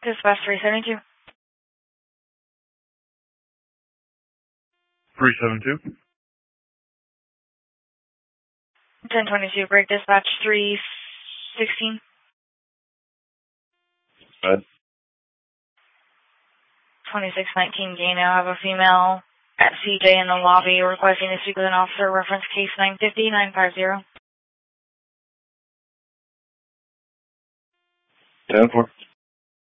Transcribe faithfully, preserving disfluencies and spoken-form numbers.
Dispatch three seventy-two. three seven two. ten twenty-two, break dispatch three sixteen. Go ahead. twenty-six nineteen, Gano. I have a female at C J in the lobby requesting to speak with an officer, reference case nine fifty nine fifty. ten four.